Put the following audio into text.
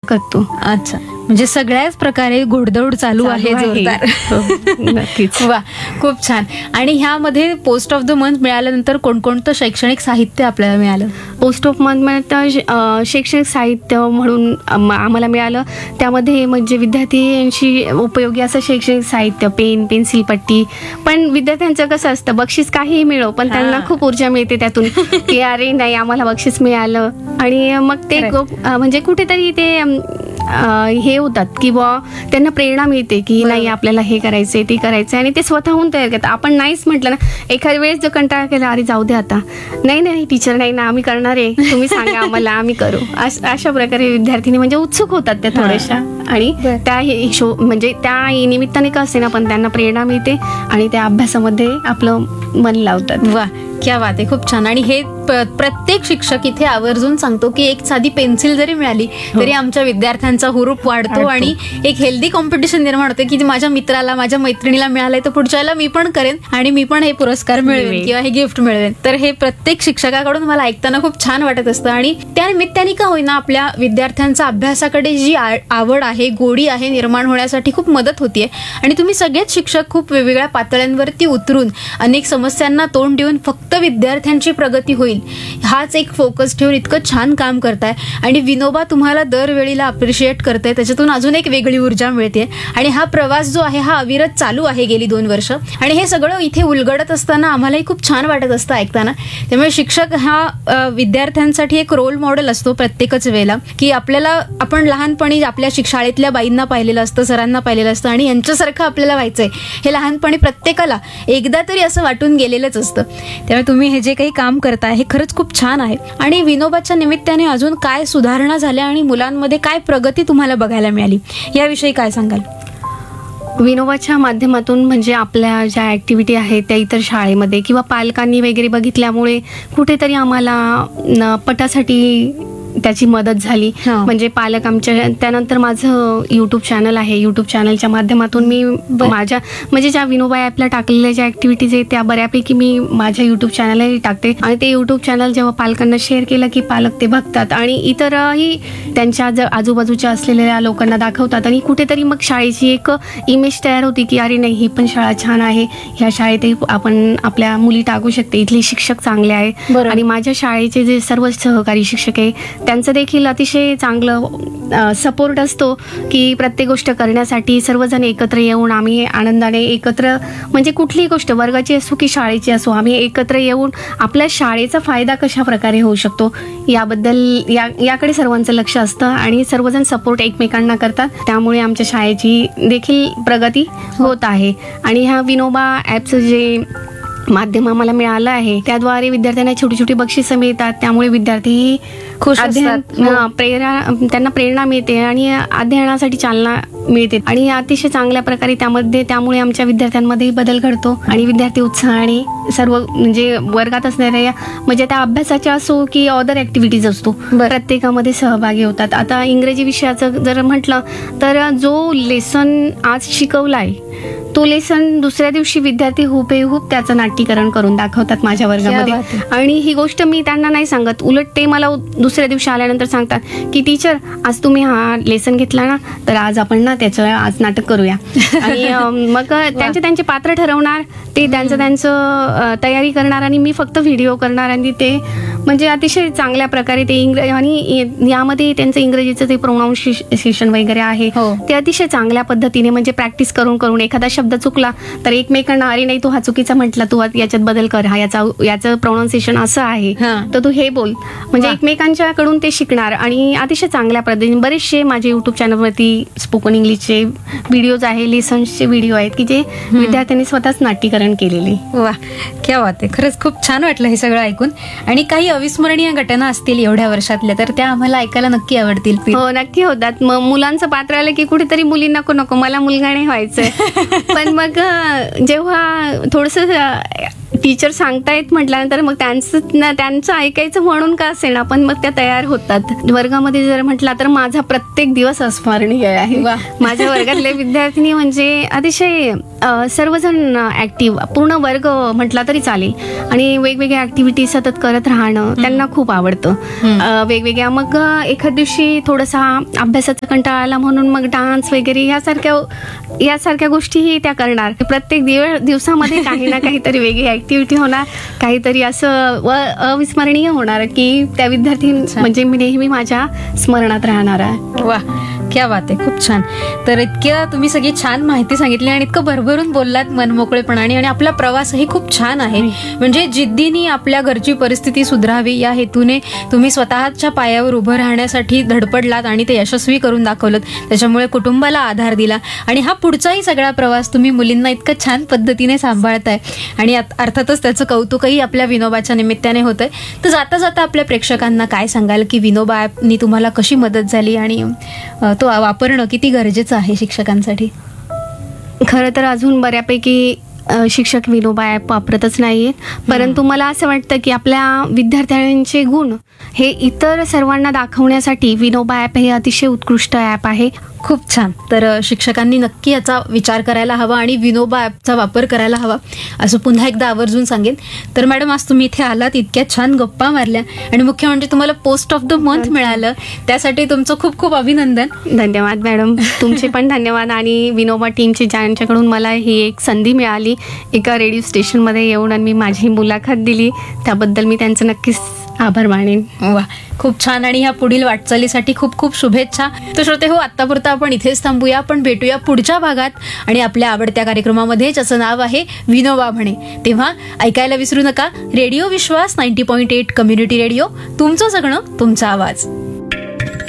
करतो. अच्छा, म्हणजे सगळ्याच प्रकारे घोडदौड चालू आहे जोरदार. नक्कीच. वा, खूप छान. आणि ह्यामध्ये पोस्ट ऑफ द मंथ मिळाल्यानंतर कोणकोणतं शैक्षणिक साहित्य आपल्याला मिळालं? पोस्ट ऑफ मंथ म्हणता शैक्षणिक साहित्य म्हणून आम्हाला मिळालं. त्यामध्ये म्हणजे विद्यार्थ्यांशी उपयोगी असं शैक्षणिक साहित्य, पेन, पेन्सिल, पट्टी. पण विद्यार्थ्यांचं कसं असतं, बक्षीस काहीही मिळो पण त्यांना खूप ऊर्जा मिळते त्यातून की अरे नाही आम्हाला बक्षीस मिळालं. आणि मग ते म्हणजे कुठेतरी ते हे होतात की बुवा त्यांना प्रेरणा मिळते की नाही आपल्याला हे करायचंय ते करायचंय आणि ते स्वतःहून तयार करतात. आपण नाहीच म्हटलं ना, एखाद्या वेळेस जर कंटाळा केला अरे जाऊ दे आता, नाही टीचर नाही ना आम्ही करणार आहे, तुम्ही सांगा आम्हाला आम्ही करू, अशा प्रकारे विद्यार्थिनी म्हणजे उत्सुक होतात त्या थोड्याशा. आणि त्या म्हणजे त्या निमित्ताने का असे ना पण त्यांना प्रेरणा मिळते आणि त्या अभ्यासामध्ये आपलं मन लावतात. वा, क्या बात आहे, खूप छान. आणि हे प्रत्येक शिक्षक इथे आवर्जून सांगतो की एक साधी पेन्सिल जरी मिळाली तरी आमच्या विद्यार्थ्यांचा हुरूप वाढतो आणि एक हेल्दी कॉम्पिटिशन निर्माण होते की माझ्या मित्राला, माझ्या मैत्रिणीला मिळालंय तर पुढच्या वेळेला मी पण करेन आणि मी पण हे पुरस्कार मिळवेन किंवा हे गिफ्ट मिळवेन. तर हे प्रत्येक शिक्षकाकडून मला ऐकताना खूप छान वाटत असतं. आणि त्या निमित्ताने का होईना आपल्या विद्यार्थ्यांचा अभ्यासाकडे जी आवड आहे, गोडी आहे, निर्माण होण्यासाठी खूप मदत होतीये. आणि तुम्ही सगळेच शिक्षक खूप वेगवेगळ्या पातळ्यांवरती उतरून अनेक समस्यांना तोंड देऊन फक्त विद्यार्थ्यांची प्रगती होईल हाच एक फोकस ठेवून इतकं छान काम करताय. आणि विनोबा तुम्हाला दरवेळीला अप्रिशिएट करताय, त्याच्यातून अजून एक वेगळी ऊर्जा मिळते. आणि हा प्रवास जो आहे हा अविरत चालू आहे गेली 2 वर्ष. आणि हे सगळं इथे उलगडत असताना आम्हालाही खूप छान वाटत असतं ऐकताना. त्यामुळे शिक्षक हा विद्यार्थ्यांसाठी एक रोल मॉडेल असतो प्रत्येकच वेळेला की आपण लहानपणी आपल्या शाळेतल्या बाईंना पाहिलेलं असतं, सरांना पाहिलेलं असतं आणि यांच्यासारखं आपल्याला व्हायचंय हे लहानपणी प्रत्येकाला एकदा तरी असं वाटून गेलेलंच असतं. त्यामुळे तुम्ही हे जे काही काम करताय हे खरंच खूप छान आहे. आणि विनोबाच्या निमित्ताने अजून काय सुधारणा झाल्या आणि मुलांमध्ये काय प्रगती तुम्हाला बघायला मिळाली याविषयी काय सांगाल? विनोबाच्या माध्यमातून म्हणजे आपल्या ज्या ॲक्टिव्हिटी आहेत त्या इतर शाळेमध्ये किंवा पालकांनी वगैरे बघितल्यामुळे कुठेतरी आम्हाला पटासाठी त्याची मदत झाली. म्हणजे पालक आमच्या, त्यानंतर माझं यूट्यूब चॅनल आहे, यूट्यूब चॅनलच्या माध्यमातून मी माझ्या म्हणजे ज्या विनोबा ॲपला टाकलेल्या ज्या ॲक्टिव्हिटीज आहेत त्या बऱ्यापैकी मी माझ्या यूट्यूब चॅनललाही टाकते. आणि ते यूट्यूब चॅनल जेव्हा पालकांना शेअर केलं की पालक ते बघतात आणि इतरही त्यांच्या आजूबाजूच्या असलेल्या लोकांना दाखवतात. आणि कुठेतरी मग शाळेची एक इमेज तयार होती की अरे नाही ही पण शाळा छान आहे, ह्या शाळेतही आपण आपल्या मुली टाकू शकते, इथले शिक्षक चांगले आहे. आणि माझ्या शाळेचे जे सर्व सहकारी शिक्षक आहे त्यांचं देखील अतिशय चांगलं सपोर्ट असतो की प्रत्येक गोष्ट करण्यासाठी सर्वजण एकत्र येऊन आम्ही आनंदाने एकत्र, म्हणजे कुठलीही गोष्ट वर्गाची असो की शाळेची असो, आम्ही एकत्र येऊन आपल्या शाळेचा फायदा कशा प्रकारे होऊ शकतो याबद्दल याकडे सर्वांचं लक्ष असतं आणि सर्वजण सपोर्ट एकमेकांना करतात. त्यामुळे आमच्या शाळेची देखील प्रगती होत आहे. आणि ह्या विनोबा ॲपचं जे माध्यम आम्हाला मिळालं आहे त्याद्वारे विद्यार्थ्यांना छोटी छोटी बक्षिसं मिळतात. त्यामुळे विद्यार्थी खुश असतात, त्यांना प्रेरणा मिळते आणि अध्ययनासाठी चालना मिळते. आणि अतिशय चांगल्या प्रकारे त्यामुळे आमच्या विद्यार्थ्यांमध्ये बदल घडतो आणि विद्यार्थी उत्साहाने सर्व म्हणजे वर्गात असणाऱ्या म्हणजे त्या अभ्यासाच्या असो की अदर ॲक्टिव्हिटीज असतो प्रत्येकामध्ये सहभागी होतात. आता इंग्रजी विषयाचं जर म्हटलं तर जो लेसन आज शिकवलाय तो लेसन दुसऱ्या दिवशी विद्यार्थी हुबेहूब त्याचं नाट्यीकरण करून दाखवतात माझ्या वर्गामध्ये. आणि ही गोष्ट मी त्यांना नाही सांगत, उलट ते मला दुसऱ्या दिवशी आल्यानंतर सांगतात की टीचर आज तुम्ही हा लेसन घेतला ना तर आज आपण ना त्याचं आज नाटक करूया. आणि मग त्यांचे पात्र ठरवणार, ते त्यांचं तयारी करणार आणि मी फक्त व्हिडिओ करणार. आणि ते म्हणजे अतिशय चांगल्या प्रकारे ते आणि यामध्ये त्यांचं इंग्रजीचं ते प्रोनाऊन्सिएशन वगैरे आहे ते अतिशय चांगल्या पद्धतीने म्हणजे प्रॅक्टिस करून एखादा शब्द चुकला तर एकमेकांना अरे नाही तू हा चुकीचा म्हटला, तू याच्यात बदल कर, हा याचं प्रोनाऊन्सिएशन असं आहे तर तू हे बोल. म्हणजे एकमेकांच्याकडून ते शिकणार. आणि अतिशय चांगल्या पद्धतीने बरेचसे माझे युट्यूब चॅनलवरती स्पोकन इंग्लिशचे व्हिडिओज आहे, लेसन्सचे व्हिडिओ आहेत की जे विद्यार्थ्यांनी स्वतःच नाट्यीकरण केलेले. वा, क्या बात आहे. खरंच खूप छान वाटलं हे सगळं ऐकून. आणि काही अविस्मरणीय घटना असतील एवढ्या वर्षातल्या तर त्या आम्हाला ऐकायला नक्की आवडतील. हो, नक्की होतात. मग मुलांचं पात्र आलं की कुठेतरी मुली नको मला मुलगा नाही व्हायचंय. पण मग जेव्हा थोडंसं टीचर सांगतायत म्हटल्यानंतर मग त्यांचं ऐकायचं म्हणून का असेना, पण मग त्या तयार होतात. वर्गामध्ये जर म्हटला तर माझा प्रत्येक दिवस अस्मरणीय आहे. वा. माझ्या वर्गातले विद्यार्थिनी म्हणजे अतिशय सर्वजण ऍक्टिव्ह, पूर्ण वर्ग म्हटला तरी चालेल, आणि वेगवेगळ्या ऍक्टिव्हिटी सतत करत राहणं त्यांना खूप आवडतं. वेगवेगळ्या, मग एखाद दिवशी थोडासा अभ्यासाचा कंटाळा आला म्हणून मग डान्स वगैरे यासारख्या गोष्टीही त्या करणार. प्रत्येक दिवसामध्ये काही ना काहीतरी वेगळी ऍक्टिव्हिटी होणार, काहीतरी असं अविस्मरणीय होणार की त्या विद्यार्थी म्हणजे मी नेहमी माझ्या स्मरणात राहणार आहे. वा, क्या बात आहे, खूप छान. तर इतक्या तुम्ही सगळी छान माहिती सांगितली आणि इतकं भरभरून बोललात मनमोकळेपणाने, आणि आपला प्रवासही खूप छान आहे. म्हणजे जिद्दीने आपल्या घरची परिस्थिती सुधारावी या हेतूने तुम्ही स्वतःच्या पायावर उभं राहण्यासाठी धडपडलात आणि ते यशस्वी करून दाखवलं. त्याच्यामुळे कुटुंबाला आधार दिला, आणि हा पुढचाही सगळा प्रवास तुम्ही मुलींना इतकं छान पद्धतीने सांभाळताय, आणि अर्थातच त्याचं कौतुकही आपल्या विनोबाच्या निमित्ताने होतंय. तर जाता जाता आपल्या प्रेक्षकांना काय सांगाल की विनोबा ॲपनी तुम्हाला कशी मदत झाली आणि तो वापरणं किती गरजेचं आहे शिक्षकांसाठी? खरं तर अजून बऱ्यापैकी शिक्षक विनोबा ॲप वापरतच नाहीये, परंतु मला असं वाटतं की आपल्या विद्यार्थ्यांचे गुण हे इतर सर्वांना दाखवण्यासाठी विनोबा ॲप हे अतिशय उत्कृष्ट ॲप आहे. खूप छान. तर शिक्षकांनी नक्की याचा विचार करायला हवा आणि विनोबा ॲपचा वापर करायला हवा, असं पुन्हा एकदा आवर्जून सांगेन. तर मॅडम, आज तुम्ही इथे आलात, इतक्या छान गप्पा मारल्या, आणि मुख्य म्हणजे तुम्हाला पोस्ट ऑफ द मंथ मिळालं, त्यासाठी तुमचं खूप खूप अभिनंदन. धन्यवाद मॅडम, तुमचे पण धन्यवाद. आणि विनोबा टीमची ज्यांच्याकडून मला ही एक संधी मिळाली एका रेडिओ स्टेशनमध्ये येऊन आणि मी माझी मुलाखत दिली, त्याबद्दल मी त्यांचं नक्कीच आभार मानेन. वा, खूप छान. आणि ह्या पुढील वाटचालीसाठी खूप खूप शुभेच्छा. तर श्रोते हो, आत्तापुरता आपण इथेच थांबूया, पण भेटूया पुढच्या भागात आणि आपल्या आवडत्या कार्यक्रमामध्ये, ज्याचं नाव आहे विनोबा म्हणे. तेव्हा ऐकायला विसरू नका रेडिओ विश्वास 90.8 कम्युनिटी रेडिओ, तुमचं जगणं तुमचा आवाज.